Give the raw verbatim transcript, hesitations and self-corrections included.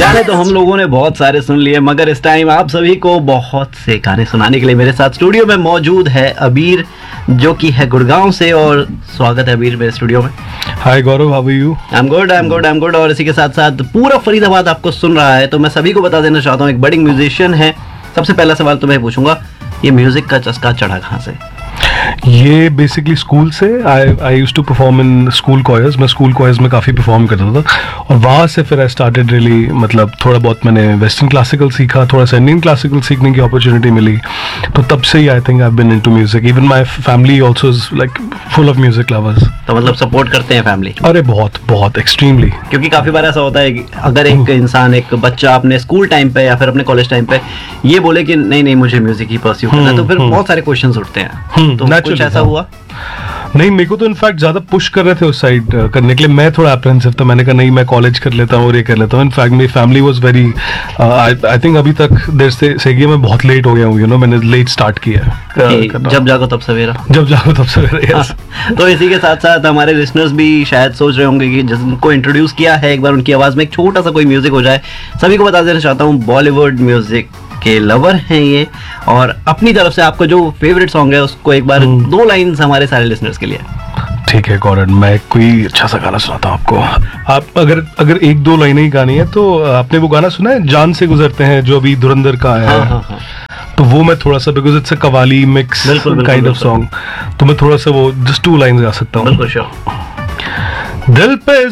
गाने तो हम लोगों ने बहुत सारे सुन लिए, मगर इस टाइम आप सभी को बहुत से गाने सुनाने के लिए मेरे साथ स्टूडियो में मौजूद है अबीर, जो कि है गुड़गांव से। और स्वागत है अबीर मेरे स्टूडियो में। हाय गौरव, how are you? I am good, I am good, I am good. और इसी के साथ साथ पूरा फरीदाबाद आपको सुन रहा है, तो मैं सभी को बता देना चाहता हूँ, एक बडिंग म्यूजिशियन है। सबसे पहला सवाल तो मैं पूछूंगा, ये म्यूजिक का चस्का चढ़ा कहाँ से? ये बेसिकली स्कूल से। आई I used to perform in school choirs. मैं स्कूल कॉयर्स में काफ़ी परफॉर्म करता था, और वहाँ से फिर आई स्टार्टेड रियली, मतलब थोड़ा बहुत मैंने वेस्टर्न क्लासिकल सीखा, थोड़ा सा इंडियन क्लासिकल सीखने की अपॉर्चुनिटी मिली। तो तब से ही I think I have been into music. Even my family also is like full of music lovers. तो मतलब सपोर्ट करते हैं फैमिली? अरे बहुत बहुत एक्सट्रीमली। क्योंकि काफी बार ऐसा होता है कि अगर एक इंसान, एक बच्चा अपने स्कूल टाइम पे या फिर अपने कॉलेज टाइम पे ये बोले कि नहीं नहीं मुझे म्यूजिक ही परस्यू करना है, तो फिर बहुत सारे क्वेश्चंस उठते हैं। तो कुछ ऐसा हुआ? नहीं, मेरे को तो इनफैक्ट ज्यादा पुश कर रहे थे उस साइड करने के लिए। मैं थोड़ा अप्रेंसिव था, मैंने कहा नहीं मैं कॉलेज कर लेता हूँ और ये कर लेता हूँ। इनफैक्ट मेरी family was very, I think अभी तक देर से सेगी मैं बहुत लेट हो गया हूँ, यू नो, मैंने लेट स्टार्ट किया है। जब जागो तब सवेरा, जब जागो तब सवेरा। तो इसी के साथ साथ हमारे लिसनर्स भी शायद सोच रहे होंगे कि जिनको इंट्रोड्यूस किया है, एक बार उनकी आवाज में एक छोटा सा कोई म्यूजिक हो जाए। सभी को बता देना चाहता हूँ, बॉलीवुड म्यूजिक के लवर हैं ये, और अपनी तरफ से आपका जो फेवरेट सॉन्ग है उसको एक बार दो लाइंस हमारे सारे लिसनर्स के लिए। ठीक है गौरव, मैं कोई अच्छा सा गाना सुनाता हूँ आपको। आप अगर अगर एक दो लाइनें ही गानी है तो आपने वो गाना सुना है जान से गुजरते हैं, जो अभी धुरंधर का है? हाँ, हाँ, हाँ। तो वो मैं थोड़ा सा, because it's a qawwali mix kind of song, तो मैं थोड़ा सा वो जस्ट टू लाइंस गा सकता हूँ। बिल्कुल श्योर। दिल पे